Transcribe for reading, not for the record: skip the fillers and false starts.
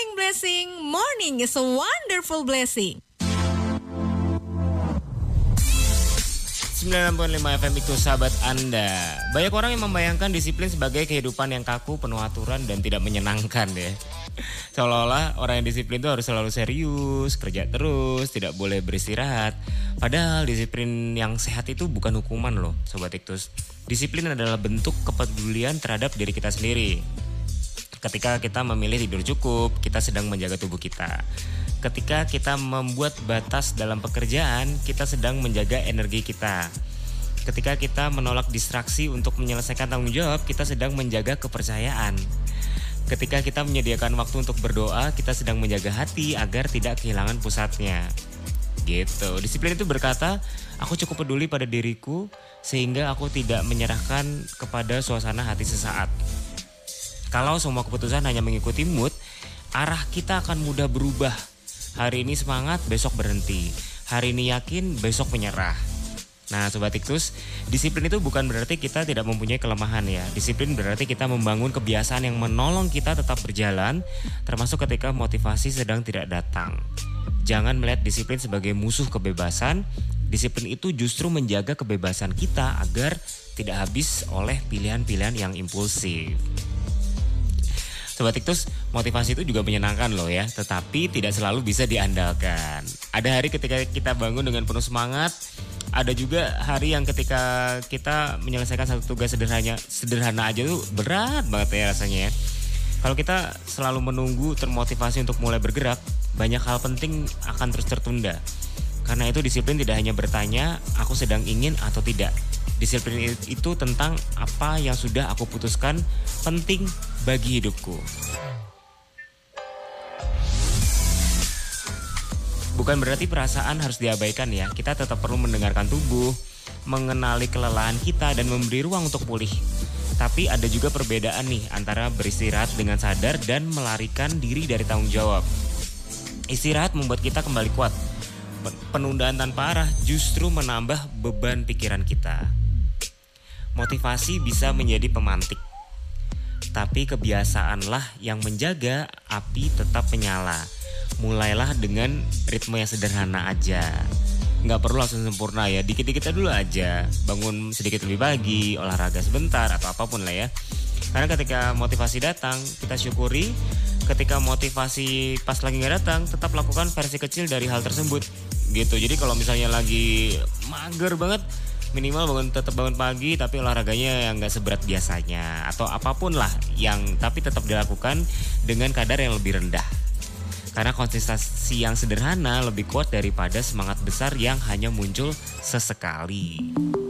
morning blessing. Morning is a wonderful blessing. 96.5 FM itu sahabat Anda. Banyak orang yang membayangkan disiplin sebagai kehidupan yang kaku, penuh aturan dan tidak menyenangkan ya. Seolah-olah orang yang disiplin itu harus selalu serius, kerja terus, tidak boleh beristirahat. Padahal disiplin yang sehat itu bukan hukuman loh Sobat Iktus. Disiplin adalah bentuk kepedulian terhadap diri kita sendiri. Ketika kita memilih tidur cukup, kita sedang menjaga tubuh kita. Ketika kita membuat batas dalam pekerjaan, kita sedang menjaga energi kita. Ketika kita menolak distraksi untuk menyelesaikan tanggung jawab, kita sedang menjaga kepercayaan. Ketika kita menyediakan waktu untuk berdoa, kita sedang menjaga hati agar tidak kehilangan pusatnya. Gitu. Disiplin itu berkata, aku cukup peduli pada diriku sehingga aku tidak menyerahkan kepada suasana hati sesaat. Kalau semua keputusan hanya mengikuti mood, arah kita akan mudah berubah. Hari ini semangat, besok berhenti. Hari ini yakin, besok menyerah. Nah Sobat Iktus, disiplin itu bukan berarti kita tidak mempunyai kelemahan ya. Disiplin berarti kita membangun kebiasaan yang menolong kita tetap berjalan, termasuk ketika motivasi sedang tidak datang. Jangan melihat disiplin sebagai musuh kebebasan. Disiplin itu justru menjaga kebebasan kita agar tidak habis oleh pilihan-pilihan yang impulsif. Sobat Iktus, motivasi itu juga menyenangkan loh ya, tetapi tidak selalu bisa diandalkan. Ada hari ketika kita bangun dengan penuh semangat, ada juga hari yang ketika kita menyelesaikan satu tugas sederhana aja tuh berat banget ya rasanya ya. Kalau kita selalu menunggu termotivasi untuk mulai bergerak, banyak hal penting akan terus tertunda. Karena itu disiplin tidak hanya bertanya, aku sedang ingin atau tidak. Disiplin itu tentang apa yang sudah aku putuskan penting bagi hidupku. Bukan berarti perasaan harus diabaikan ya. Kita tetap perlu mendengarkan tubuh, mengenali kelelahan kita dan memberi ruang untuk pulih. Tapi ada juga perbedaan nih antara beristirahat dengan sadar dan melarikan diri dari tanggung jawab. Istirahat membuat kita kembali kuat. Penundaan tanpa arah justru menambah beban pikiran kita. Motivasi bisa menjadi pemantik, tapi kebiasaanlah yang menjaga api tetap menyala. Mulailah dengan ritme yang sederhana aja. Nggak perlu langsung sempurna ya, dikit-dikit dulu aja. Bangun sedikit lebih pagi, olahraga sebentar atau apapun lah ya. Karena ketika motivasi datang, kita syukuri. Ketika motivasi pas lagi nggak datang, tetap lakukan versi kecil dari hal tersebut. Gitu. Jadi kalau misalnya lagi mager banget, minimal tetap bangun pagi tapi olahraganya yang nggak seberat biasanya atau apapun lah yang tapi tetap dilakukan dengan kadar yang lebih rendah. Karena konsistensi yang sederhana lebih kuat daripada semangat besar yang hanya muncul sesekali.